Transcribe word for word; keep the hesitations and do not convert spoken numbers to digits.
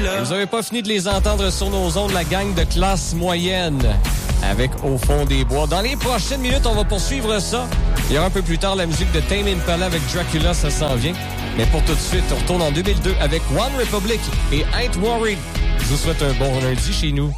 Vous n'avez pas fini de les entendre sur nos ondes, la gang de classe moyenne, avec Au fond des bois. Dans les prochaines minutes, on va poursuivre ça. Il y aura un peu plus tard la musique de Tame Impala avec Dracula, ça s'en vient. Mais pour tout de suite, on retourne en deux mille deux avec One Republic et Ain't Worried. Je vous souhaite un bon lundi chez nous.